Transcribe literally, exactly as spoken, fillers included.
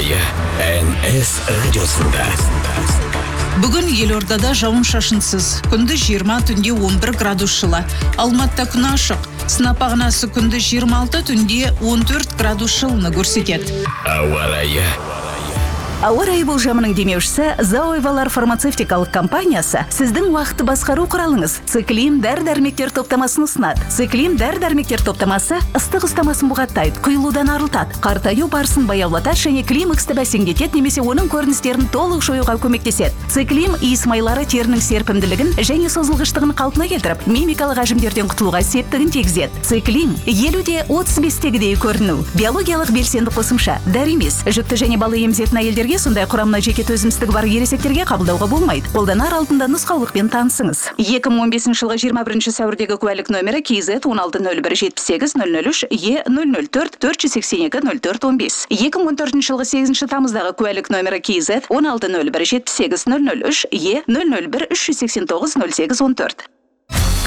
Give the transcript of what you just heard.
райы Н С радиосында. Бүгін Елордада жауын-шашынсыз. Күндіз жиырма, түнде он бір градус жылы. Алматыда күн ашық. Сынап ағынасы күндіз жиырма алты, түнде он төрт градус жылыны көрсетеді. Ауа райы. Ауа райы болжамының демеушісі Заойвалар фармацевтикалық компаниясы сіздің уақытты басқару құралыңыз. Циклим дәрі-дәрмектер топтамасын ұсынады. Циклим дәрі-дәрмектер топтамасы ыстық ұстамасын бұғаттайды, құйылудан арылтады, қартаю барысын баяулатады және климаксты бәсеңдетеді немесе оның көріністерін толық жоюға көмектеседі. Циклим иіс майлары терінің серпімділігін және созылғыштығын қалпына келтіріп, мимикалық әжімдерден құтылуға септігін тигізеді. Циклим елуден отыз бестегідей көріну, биологиялық белсенді қосымша, дәрі емес, жүкті және бала емізетін әйелдерге, сондай құрамына жеке төзімсіздігі бар ересектерге қабылдауға болмайды. Қолданар алдында нұсқаулықпен танысыңыз. екі мың он бесінші жылғы жиырма бірінші сәуірдегі куәлік нөмірі К З он алты нөл бір жетпіс сегіз нөл нөл үш Е нөл нөл төрт төрт жүз сексен екі нөл төрт он бес. екі мың он төртінші жылғы сегізінші тамыздағы куәлік нөмірі К З он алты нөл бір жетпіс сегіз нөл нөл үш Е нөл нөл бір үш жүз сексен тоғыз нөл сегіз он төрт.